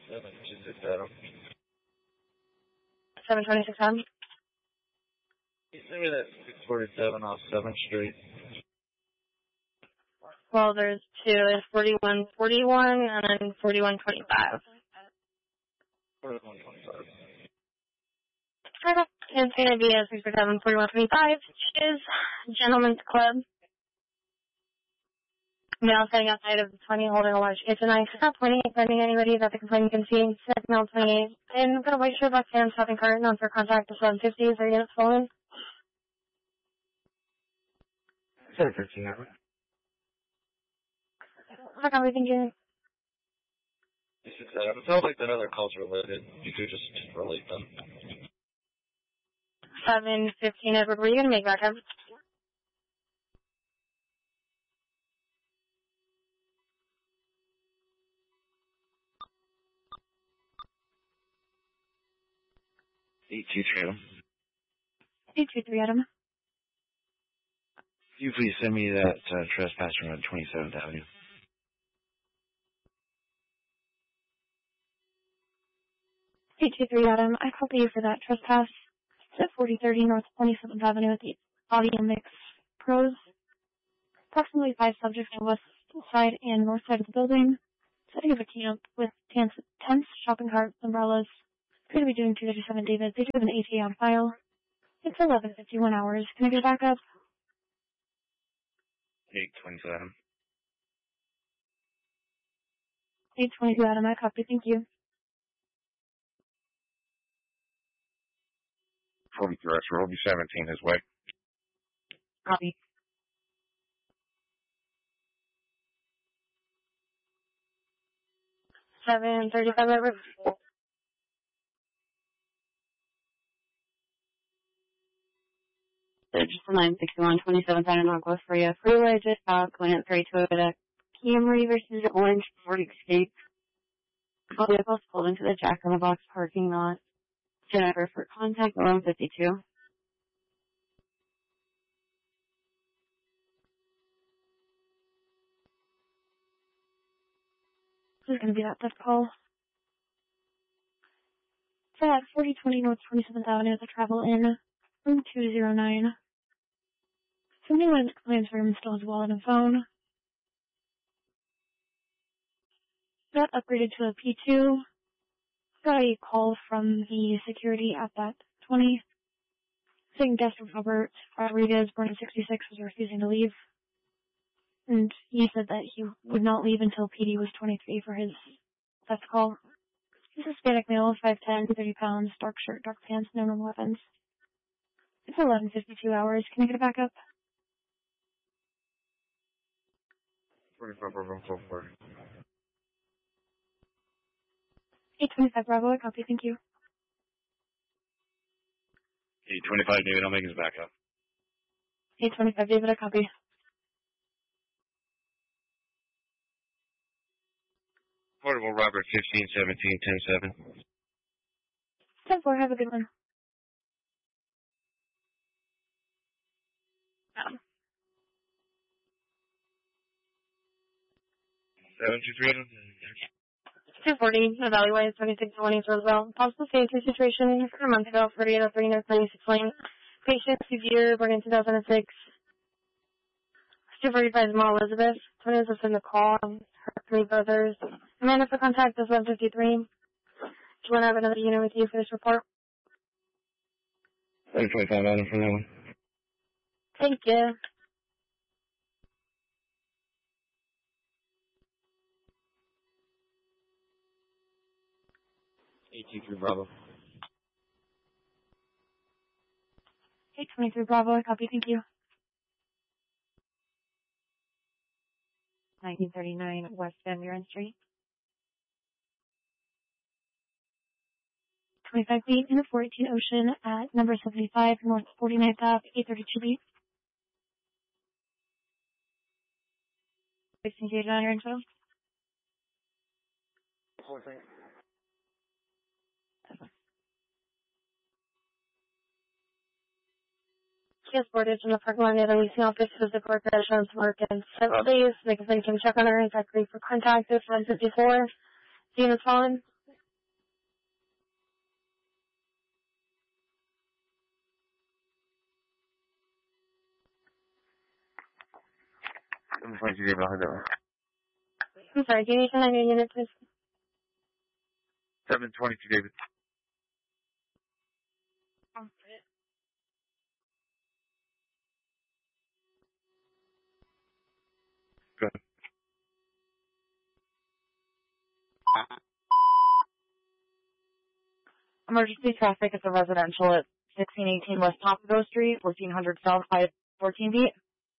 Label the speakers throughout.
Speaker 1: 726 Adam.
Speaker 2: 726 Adam.
Speaker 1: Send me that 647 off 7th Street.
Speaker 2: Well, there's two. There's 4141 and then 4125.
Speaker 1: 4125.
Speaker 2: It's going to be a 647 4125, which is Gentleman's Club. Male sitting outside of the 20 holding a large kitchen knife. Not pointing and threatening anybody that the complainant can see. Said male 28. And got a white shirt, black pants, shopping cart, known for contact of 750. Is there units stolen?
Speaker 1: 715 Adam.
Speaker 2: How come we think you?
Speaker 1: It sounds like that other call's related. You could just relate them.
Speaker 2: 715 Edward, were you going to make back up?
Speaker 1: Adam.
Speaker 2: 823 Adam.
Speaker 1: Could you please send me that trespasser on 27th Avenue?
Speaker 2: 823 Adam, I copy you for that trespass. It's at 4030 North 27th Avenue at the Audio Mix Pros. Approximately 5 subjects on the west side and north side of the building. Setting up a camp with tents, shopping carts, umbrellas. Going to be doing 237 David. They do have an ATA on file. It's 11:51 hours. Can I get back up?
Speaker 1: 822 Adam.
Speaker 2: 822 Adam, I copy. Thank you.
Speaker 1: 43 Extra, will be 17 his way.
Speaker 2: Copy. $735 Edward. Just 961 27th Avenue Northwest Freeway. Freeway just out going at 3 Toyota Camry versus Orange Ford Escape. All vehicles pulled into the Jack in the Box parking lot. Jennifer for contact 152. This is going to be that theft call. It's at 4020 North 27th Avenue at the Travel Inn, room 209. Somebody went to the client's room, still has a wallet and phone. Got upgraded to a P2. Got a call from the security at that 20. Saying guest Robert Rodriguez, born in 66, was refusing to leave. And he said that he would not leave until PD was 23 for his theft call. He's a Hispanic male, 5'10", 30 pounds, dark shirt, dark pants, no normal weapons. It's 11:52 hours. Can I get it back up? 825 Bravo, I copy, thank you.
Speaker 1: 825 David, I'll make his back up.
Speaker 2: 825 David, I copy.
Speaker 1: Portable Robert 1517 10-7.
Speaker 2: 10-4, have a good one.
Speaker 1: 723.
Speaker 2: 240, Evaluate 2620 Roosevelt. Possible safety situation a month ago, 4803 North 96 Lane. Patient severe, born in 2006. 245 Mall Elizabeth. 20 was in the call. Her 3 brothers. Amanda for contact is 153. Do you want to have another unit with you for this report?
Speaker 1: 725 Adam for that one.
Speaker 2: Thank you.
Speaker 1: Bravo.
Speaker 2: 823 Bravo, I copy, thank you. 1939 West Van Buren Street. 25 feet in the 418 Ocean at number 75 North 49th Ave, 832 B. 16 gauge on your info. She has boardage in the parking lot near the leasing office because the corporation has work in several days. They can check on her exactly for contact. It's 154. The unit's fallen.
Speaker 1: 722 David, I'll head over.
Speaker 2: I'm sorry, can you turn on your unit, please?
Speaker 1: 722 David. Good.
Speaker 3: Emergency traffic at the residential at 1618 West Papago Street, 1400 South, 514 feet.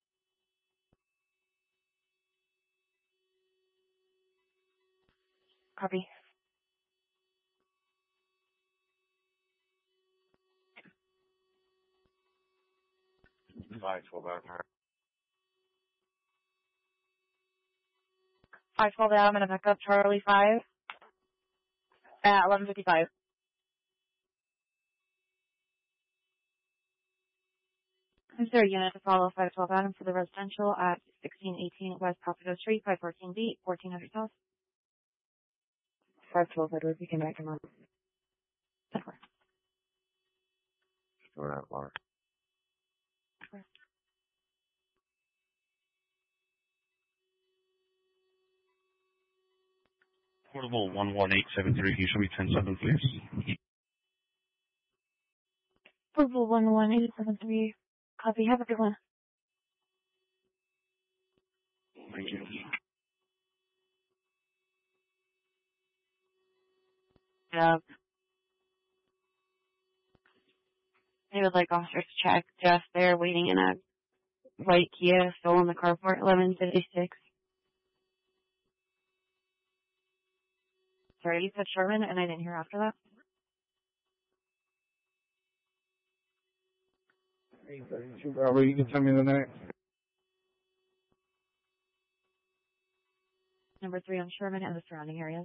Speaker 3: Copy.
Speaker 1: Five, 12 out there.
Speaker 3: 512 I'm going to pick up Charlie 5 at 11:55.
Speaker 2: Is there a unit to follow 512 Adam for the residential at 1618 West Papago Street, 514 feet, 1400 South?
Speaker 3: 512 Edward, we can back him up.
Speaker 1: Store out, Laura.
Speaker 4: Portable 11873, can you show me 107, please?
Speaker 2: Approval 11873. Copy. Have a good one.
Speaker 4: Thank you.
Speaker 3: Yeah. They would like officers to check just there waiting in a white Kia still in the carport, 1156. Sorry, you said Sherman and I didn't hear after that.
Speaker 5: You can tell me the next.
Speaker 2: Number 3 on Sherman and the surrounding areas.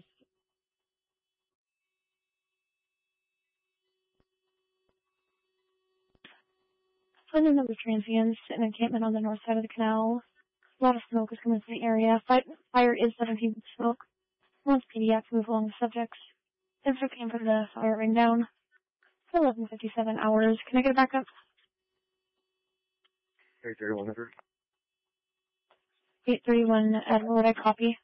Speaker 2: Find a number of transients, an encampment on the north side of the canal. A lot of smoke is coming from the area. Fire is 17 smoke. Once PDX move along the subjects. Info came for the fire ring down. 11:57 hours. Can I get a backup?
Speaker 1: 83100.
Speaker 2: 831 Admiral, would I copy?